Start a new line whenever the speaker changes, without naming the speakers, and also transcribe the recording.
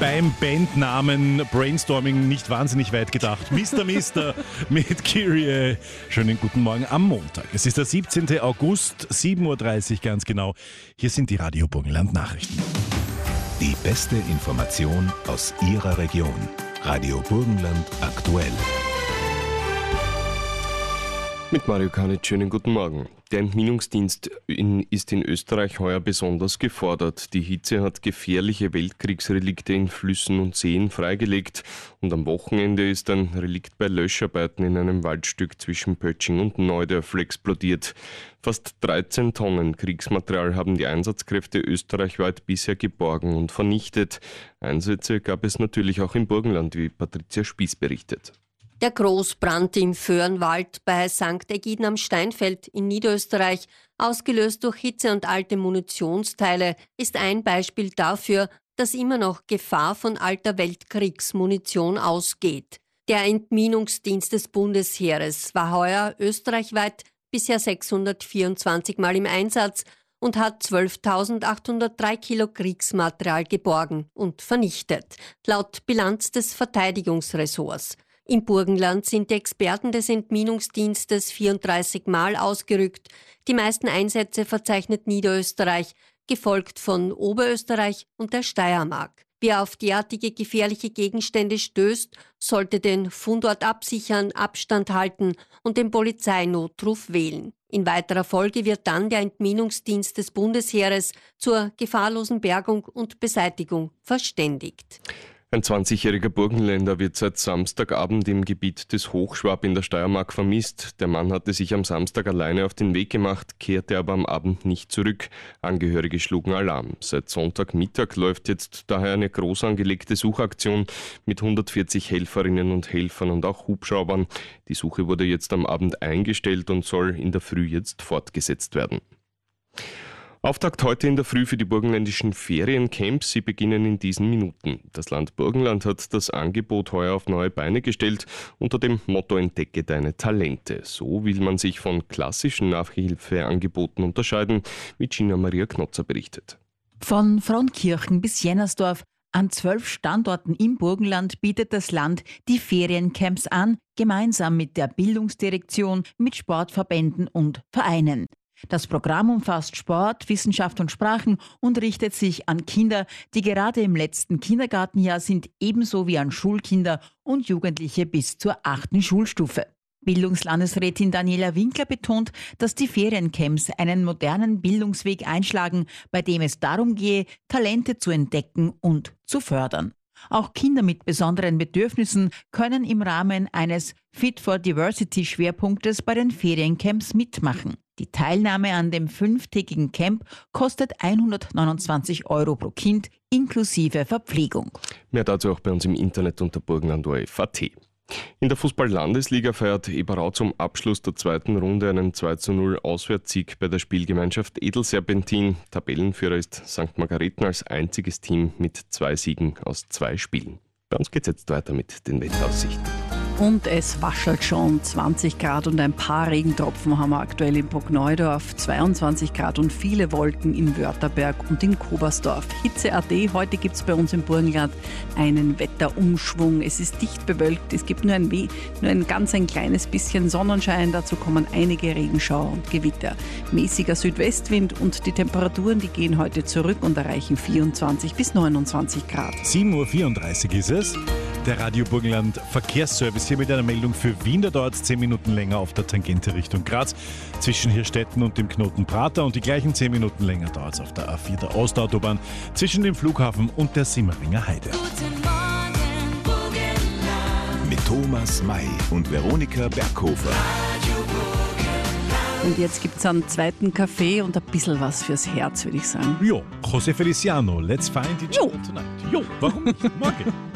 beim Bandnamen Brainstorming nicht wahnsinnig weit gedacht. Mr. mit Kyrie. Schönen guten Morgen am Montag. Es ist der 17. August, 7.30 Uhr ganz genau. Hier sind die Radio Burgenland Nachrichten.
Die beste Information aus Ihrer Region. Radio Burgenland aktuell.
Mit Mario Kanitsch, schönen guten Morgen. Der Entminungsdienst ist in Österreich heuer besonders gefordert. Die Hitze hat gefährliche Weltkriegsrelikte in Flüssen und Seen freigelegt und am Wochenende ist ein Relikt bei Löscharbeiten in einem Waldstück zwischen Pötsching und Neudörfl explodiert. Fast 13 Tonnen Kriegsmaterial haben die Einsatzkräfte österreichweit bisher geborgen und vernichtet. Einsätze gab es natürlich auch im Burgenland, wie Patricia Spieß berichtet.
Der Großbrand im Föhrenwald bei St. Ägiden am Steinfeld in Niederösterreich, ausgelöst durch Hitze und alte Munitionsteile, ist ein Beispiel dafür, dass immer noch Gefahr von alter Weltkriegsmunition ausgeht. Der Entminungsdienst des Bundesheeres war heuer österreichweit bisher 624 Mal im Einsatz und hat 12.803 Kilo Kriegsmaterial geborgen und vernichtet, laut Bilanz des Verteidigungsressorts. Im Burgenland sind die Experten des Entminungsdienstes 34 Mal ausgerückt. Die meisten Einsätze verzeichnet Niederösterreich, gefolgt von Oberösterreich und der Steiermark. Wer auf derartige gefährliche Gegenstände stößt, sollte den Fundort absichern, Abstand halten und den Polizeinotruf wählen. In weiterer Folge wird dann der Entminungsdienst des Bundesheeres zur gefahrlosen Bergung und Beseitigung verständigt.
Ein 20-jähriger Burgenländer wird seit Samstagabend im Gebiet des Hochschwab in der Steiermark vermisst. Der Mann hatte sich am Samstag alleine auf den Weg gemacht, kehrte aber am Abend nicht zurück. Angehörige schlugen Alarm. Seit Sonntagmittag läuft jetzt daher eine groß angelegte Suchaktion mit 140 Helferinnen und Helfern und auch Hubschraubern. Die Suche wurde jetzt am Abend eingestellt und soll in der Früh jetzt fortgesetzt werden. Auftakt heute in der Früh für die burgenländischen Feriencamps. Sie beginnen in diesen Minuten. Das Land Burgenland hat das Angebot heuer auf neue Beine gestellt unter dem Motto Entdecke deine Talente. So will man sich von klassischen Nachhilfeangeboten unterscheiden, wie Gina Maria Knotzer berichtet.
Von Fronkirchen bis Jennersdorf an 12 Standorten im Burgenland bietet das Land die Feriencamps an, gemeinsam mit der Bildungsdirektion, mit Sportverbänden und Vereinen. Das Programm umfasst Sport, Wissenschaft und Sprachen und richtet sich an Kinder, die gerade im letzten Kindergartenjahr sind, ebenso wie an Schulkinder und Jugendliche bis zur 8. Schulstufe. Bildungslandesrätin Daniela Winkler betont, dass die Feriencamps einen modernen Bildungsweg einschlagen, bei dem es darum gehe, Talente zu entdecken und zu fördern. Auch Kinder mit besonderen Bedürfnissen können im Rahmen eines Fit for Diversity Schwerpunktes bei den Feriencamps mitmachen. Die Teilnahme an dem 5-tägigen Camp kostet 129 € pro Kind inklusive Verpflegung.
Mehr dazu auch bei uns im Internet unter burgenland.at. In der Fußball-Landesliga feiert Eberau zum Abschluss der zweiten Runde einen 2:0 Auswärtssieg bei der Spielgemeinschaft Edelserpentin. Tabellenführer ist St. Margareten als einziges Team mit 2 Siegen aus 2 Spielen. Bei uns geht es jetzt weiter mit den Wetteraussichten.
Und es waschelt schon 20 Grad und ein paar Regentropfen haben wir aktuell in Bruckneudorf, 22 Grad und viele Wolken in Wörterberg und in Kobersdorf. Hitze.at, heute gibt es bei uns im Burgenland einen Wetterumschwung. Es ist dicht bewölkt, es gibt nur ein kleines bisschen Sonnenschein, dazu kommen einige Regenschauer und Gewitter. Mäßiger Südwestwind und die Temperaturen, die gehen heute zurück und erreichen 24 bis 29 Grad.
7.34 Uhr ist es. Der Radio Burgenland Verkehrsservice hier mit einer Meldung für Wien. Da dauert es 10 Minuten länger auf der Tangente Richtung Graz zwischen Hirstetten und dem Knoten Prater und die gleichen 10 Minuten länger dauert es auf der A4 der Ostautobahn zwischen dem Flughafen und der Simmeringer Heide.
Guten Morgen, Burgenland. Mit Thomas May und Veronika Berghofer.
Und jetzt gibt es einen zweiten Kaffee und ein bisschen was fürs Herz, würde ich sagen.
Jo, José Feliciano, let's find each other tonight. Jo, warum nicht? Morgen.